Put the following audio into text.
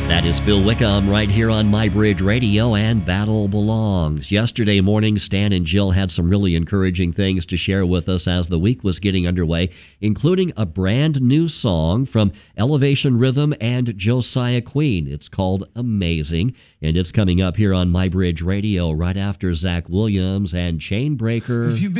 That is Phil Wickham right here on My Bridge Radio, and Battle Belongs. Yesterday morning, Stan and Jill had some really encouraging things to share with us as the week was getting underway, including a brand new song from Elevation Rhythm and Josiah Queen. It's called Amazing, and it's coming up here on My Bridge Radio right after Zach Williams and Chainbreaker.